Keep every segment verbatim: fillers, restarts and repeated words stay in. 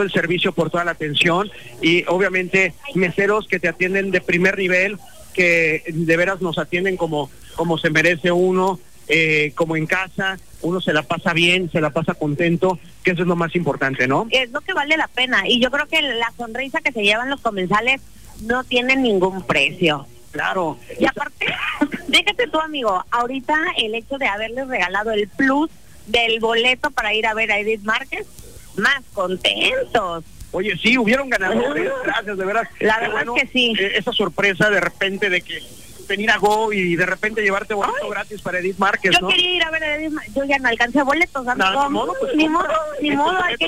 todo el servicio, por toda la atención, y obviamente meseros que te atienden de primer nivel, que de veras nos atienden como, como se merece uno, eh, como en casa, uno se la pasa bien, se la pasa contento, que eso es lo más importante, ¿no? Es lo que vale la pena, y yo creo que la sonrisa que se llevan los comensales no tiene ningún precio. Claro. Y aparte, déjate tú, amigo, ahorita el hecho de haberles regalado el plus del boleto para ir a ver a Edith Márquez, más contentos. Oye, sí, hubieron ganadores, gracias, de veras. La verdad bueno, es que sí. Eh, esa sorpresa de repente de que venir a Go y de repente llevarte boleto Ay. gratis para Edith Márquez, yo ¿no? Yo quería ir a ver a Edith Márquez, yo ya no alcancé boletos, amigo. No, ni modo, pues, ni modo, ni modo. Hay que...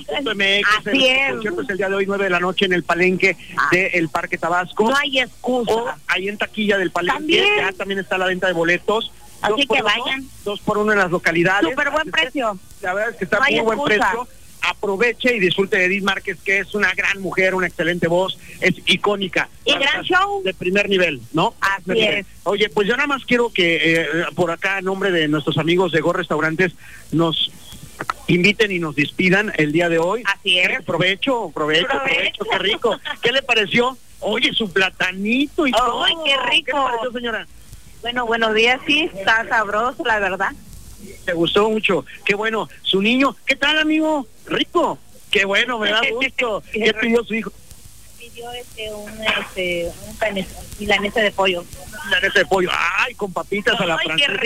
Así es. El concierto es el día de hoy, nueve de la noche, en el Palenque ah. del Parque Tabasco. No hay excusa. O ahí en taquilla del Palenque, ¿También? ya también está la venta de boletos. Así que uno, vayan. Dos por uno en las localidades. Súper buen precio. La verdad es que está no muy buen excusa. precio. Aproveche y disfrute de Edith Márquez, que es una gran mujer, una excelente voz, es icónica. Y gran show. De primer nivel, ¿no? Así es. Oye, pues yo nada más quiero que eh, por acá, en nombre de nuestros amigos de Go Restaurantes, nos inviten y nos despidan el día de hoy. Así es. Provecho, provecho, provecho, provecho, qué rico. ¿Qué le pareció? Oye, su platanito y oh, todo. ¡Ay, qué rico! ¿Qué le pareció, señora? Bueno, buenos días, sí, está sabroso, la verdad. Te gustó mucho, qué bueno. Su niño, ¿qué tal, amigo? Rico, qué bueno, me da gusto. ¿Qué pidió su hijo? Pidió este, un, este, un milanesa de pollo. Milanesa de pollo, ay, con papitas ay, a la francesa. ¡Qué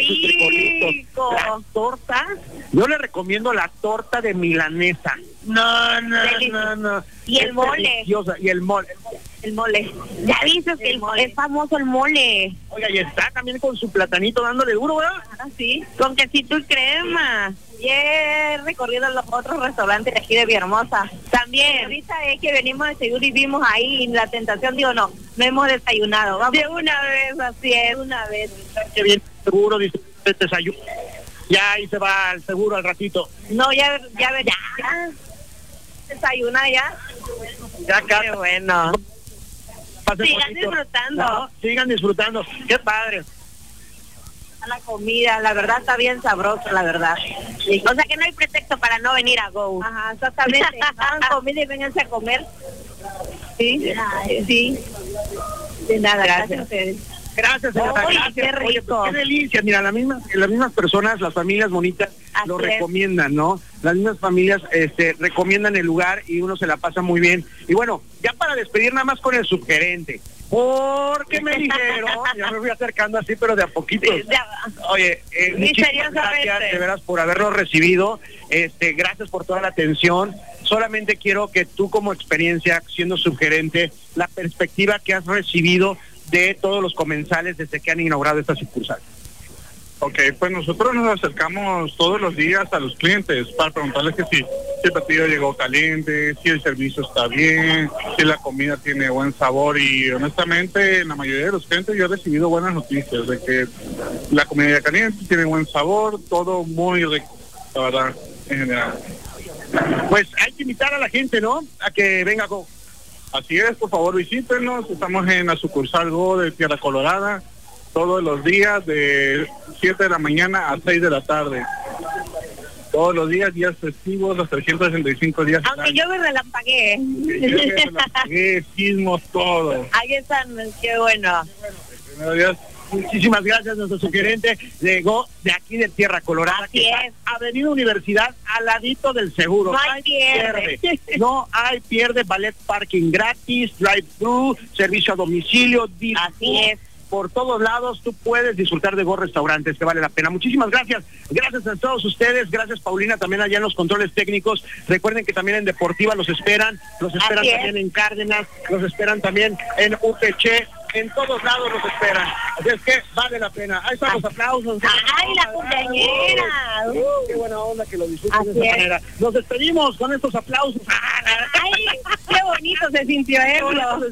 rico! Las tortas, yo le recomiendo la torta de milanesa. No, no, no, no. Y el es mole. Deliciosa. Y el mole. El mole. Ya dices que el mole. Es famoso el mole. Oiga, y está también con su platanito dándole duro, ¿verdad? Ah, sí. Con quesito y crema. Y he recorrido los otros restaurantes de aquí de Villahermosa. También. Risa es que venimos de seguro y vimos ahí la tentación, digo, no, no hemos desayunado. Vamos. De una vez, así es, una vez. Qué bien, seguro, dice, desayuno. Ya ahí se va al seguro al ratito. No, ya, ya, ya. ya. Desayuna ya. Ya acá. Qué bueno. Pase sigan bonito. disfrutando. No, sigan disfrutando. Qué padre. La comida, la verdad está bien sabrosa, la verdad. Sí. O sea que no hay pretexto para no venir a Go. Ajá, exactamente. Hagan comida y vénganse a comer. Sí, Ay, sí. De nada, gracias, gracias a ustedes. Gracias, señora. Oye, gracias. qué rico. Oye, qué delicia. Mira, las mismas, las mismas personas, las familias bonitas Así lo es. recomiendan, ¿no? Las mismas familias este, recomiendan el lugar y uno se la pasa muy bien. Y bueno, ya para despedir nada más con el subgerente. Porque me dijeron, ya me voy acercando así, pero de a poquito. Sí, ya. Oye, eh, muchísimas gracias de veras por habernos recibido. Este, gracias por toda la atención. Solamente quiero que tú, como experiencia, siendo subgerente, la perspectiva que has recibido de todos los comensales desde que han inaugurado esta sucursal. Ok, pues nosotros nos acercamos todos los días a los clientes para preguntarles que si, si el platillo llegó caliente, si el servicio está bien, si la comida tiene buen sabor, y honestamente en la mayoría de los clientes yo he recibido buenas noticias de que la comida ya caliente, tiene buen sabor, todo muy rico, la verdad, en general. Pues hay que invitar a la gente, ¿no? A que venga con... Así es, por favor visítenos, estamos en la sucursal Go de Tierra Colorada, todos los días de siete de la mañana a seis de la tarde. Todos los días, días festivos, los trescientos sesenta y cinco días. Aunque yo me relampagué. Yo me relampagué, sismos, todo. Ahí están, qué bueno. Primero días. Muchísimas gracias, nuestro subgerente de Go de aquí de Tierra Colorada. Así que es. Avenida Universidad, al ladito del seguro. No hay pierde. No hay pierde, ballet parking gratis, drive-thru, servicio a domicilio. Así es. Por todos lados tú puedes disfrutar de Go Restaurantes, que vale la pena. Muchísimas gracias. Gracias a todos ustedes. Gracias, Paulina, también allá en los controles técnicos. Recuerden que también en Deportiva los esperan. Los esperan Así también es. en Cárdenas. Los esperan también en U P C. En todos lados los esperan. Así es que vale la pena. Ahí están los aplausos. ¡Ay, la cumpleañera! Uh, ¡Qué buena onda que lo disfruten Así de esa es. manera! Nos despedimos con estos aplausos. ¡Ay, qué bonito se sintió eso!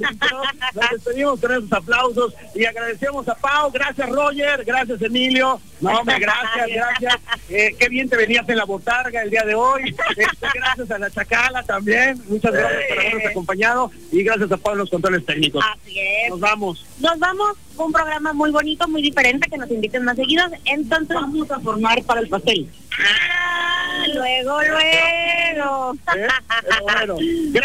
Nos despedimos con estos aplausos y agradecemos a Pau. Gracias, Roger. Gracias, Emilio. No, hombre, gracias, gracias. Eh, qué bien te venías en la botarga el día de hoy. Este, gracias a la Chacala también. Muchas gracias por habernos acompañado y gracias a Pau en los controles técnicos. Así es. Nos vamos. Nos vamos, un programa muy bonito, muy diferente, que nos inviten más seguidos. Entonces vamos a formar para el pastel. Ah, luego, luego. ¿Eh? Pero bueno.